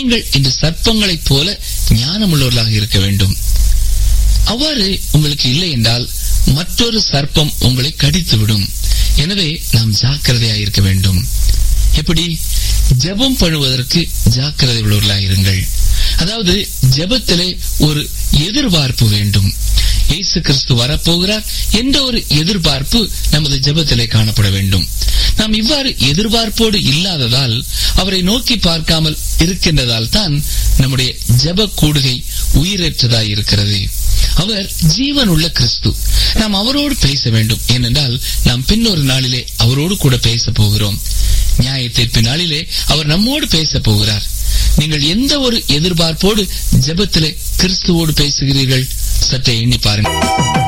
நீங்கள் இந்த சர்ப்பங்களைப் போல ஞானமுள்ளவர்களாக இருக்க வேண்டும். அவ்வாறு உங்களுக்கு இல்லை என்றால் மற்றொரு சர்ப்பம் உங்களை கடித்துவிடும். எனவே நாம் ஜாக்கிரதையாக இருக்க வேண்டும். எப்படி? ஜெபம் பண்ணுவதற்கு ஜாக்கிரதை உள்ளவர்களாக இருங்கள். அதாவது ஜெபத்திலே ஒரு எதிர்பார்ப்பு வேண்டும். இயேசு கிறிஸ்து வரப்போகிறார் என்ற ஒரு எதிர்பார்ப்பு நமது ஜெபத்திலே காணப்பட வேண்டும். நாம் இவ்வாறு எதிர்பார்ப்போடு இல்லாததால், அவரை நோக்கி பார்க்காமல் இருக்கின்றதால் தான் நம்முடைய ஜெப கூடுகை உயிரற்றதாய் இருக்கிறது. அவர் ஜீவன் உள்ள கிறிஸ்து. நாம் அவரோடு பேச வேண்டும். ஏனென்றால் நாம் பின்னொரு நாளிலே அவரோடு கூட பேச போகிறோம். நியாய தீர்ப்பு நாளிலே அவர் நம்மோடு பேச போகிறார். நீங்கள் எந்த ஒரு எதிர்பார்ப்போடு ஜெபத்திலே கிறிஸ்துவோடு பேசுகிறீர்கள்? சற்றே எண்ணி பாருங்கள்.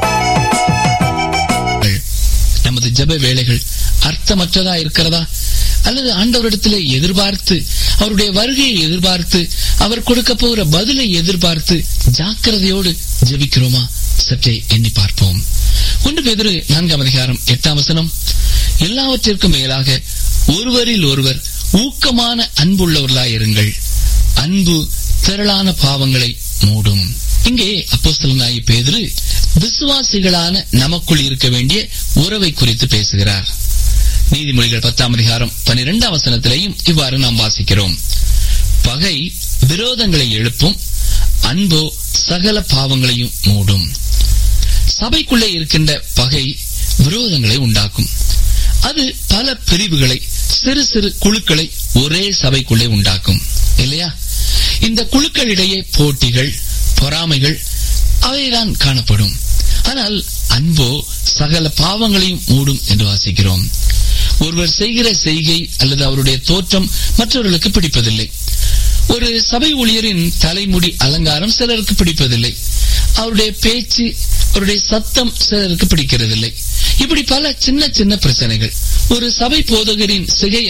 நமது ஜெப வேளைகள் அர்த்தமற்றதா இருக்கிறதா? அல்லது ஆண்டவரிடத்திலே எதிர்பார்த்து, அவருடைய வருகையை எதிர்பார்த்து, அவர் கொடுக்க போகிற பதிலை எதிர்பார்த்து ஜாக்கிரதையோடு ஜெபிக்கிறோமா? சற்றே எண்ணி பார்ப்போம். 1 பேதுரு 4:8 எல்லாவற்றிற்கும் மேலாக ஒருவரில் ஒருவர் ஊக்கமான அன்புள்ளவர்களாயிருங்கள். அன்பு திரளான பாவங்களை மூடும். இங்கே அப்போஸ்தலனாகிய பேதுரு விசுவாசிகளான நமக்குள் இருக்க வேண்டிய உறவை குறித்து பேசுகிறார். நீதிமொழிகள் 10:12 இவ்வாறு நாம் வாசிக்கிறோம். பகை விரோதங்களை எழுப்பும், அன்போ சகல பாவங்களையும் மூடும். சபைக்குள்ளே இருக்கின்ற பகை விரோதங்களை உண்டாக்கும். அது பல பிரிவுகளை, சிறு சிறு குழுக்களை ஒரே சபைக்குள்ளே உண்டாக்கும், இல்லையா? இந்த குழுக்களிடையே போட்டிகள், பொறாமைகள் அவைதான் காணப்படும். ஆனால் அன்போ சகல பாவங்களையும் மூடும் என்று வாசிக்கிறோம். ஒருவர் செய்கிற செய்கை அல்லது அவருடைய தோற்றம் மற்றவர்களுக்கு பிடிப்பதில்லை. ஒரு சபை ஊழியரின் தலைமுடி அலங்காரம் சிலருக்கு பிடிப்பதில்லை. அவருடைய பேச்சு, அவருடைய சத்தம் சிலருக்கு பிடிக்கிறதில்லை. இப்படி பல சின்ன சின்ன பிரச்சனைகள். ஒரு சபை போதகரின் சிகை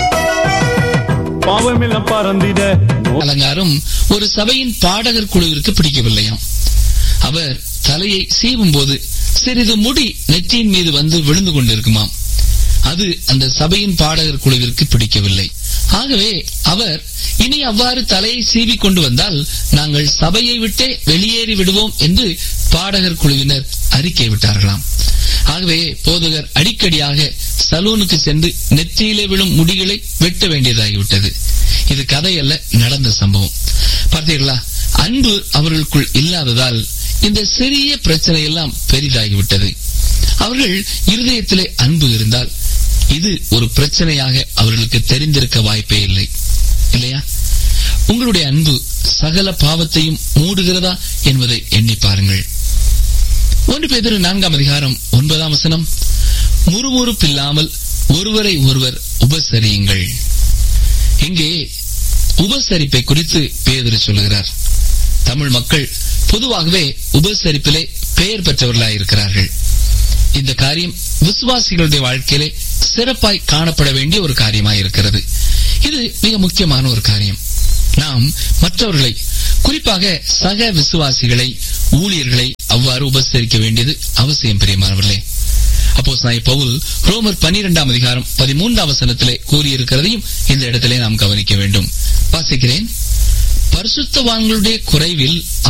அலங்காரம் ஒரு சபையின் பாடகர் குழுவிற்கு பிடிக்கவில்லையாம். அவர் தலையை சீவும் போது சிறிது முடி நெற்றியின் மீது வந்து விழுந்து கொண்டிருக்குமாம். அது அந்த சபையின் பாடகர் குழுவிற்கு பிடிக்கவில்லை. ஆகவே அவர் இனி அவ்வாறு தலையை சீவி கொண்டு வந்தால் நாங்கள் சபையை விட்டே வெளியேறி விடுவோம் என்று பாடகர் குழுவினர் அறிக்கை விட்டார்களாம். ஆகவே போதகர் அடிக்கடியாக சலூனுக்கு சென்று நெற்றியிலே விழும் முடிகளை வெட்ட வேண்டியதாகிவிட்டது. இது கதையல்ல, நடந்த சம்பவம். பார்த்தீர்களா? அன்பு அவர்களுக்குள் இல்லாததால் இந்த சிறிய பிரச்சனை எல்லாம் பெரிதாகிவிட்டது. அவர்கள் இருதயத்திலே அன்பு இருந்தால் இது ஒரு பிரச்சனையாக அவர்களுக்கு தெரிந்திருக்க வாய்ப்பே இல்லை, இல்லையா? உங்களுடைய அன்பு சகல பாவத்தையும் மூடுகிறதா என்பதை எண்ணி பாருங்கள். 1 பேதுரு 4:9 முறுமுறுப்பில்லாமல் ஒருவரை ஒருவர் உபசரியுங்கள். இங்கே உபசரிப்பை குறித்து பேதுரு சொல்லுகிறார். தமிழ் மக்கள் பொதுவாகவே உபசரிப்பிலே பெயர் பெற்றவர்களாயிருக்கிறார்கள். இந்த காரியம் விசுவாசிகளுடைய வாழ்க்கையிலே சிறப்பாய் காணப்பட வேண்டிய ஒரு காரியமாயிருக்கிறது. இது மிக முக்கியமான ஒரு காரியம். நாம் மற்றவர்களை, குறிப்பாக சக விசுவாசிகளை, ஊழியர்களை அவ்வாறு உபசரிக்க வேண்டியது அவசியம். பிரியமானவர்களே, அப்போஸ்தலனாகிய பவுல் ரோமர் 12:13 கூறியிருக்கிறதையும் இந்த இடத்திலே நாம் கவனிக்க வேண்டும். வாசிக்கிறேன். பரிசுத்தவான்களுடைய குறைவில்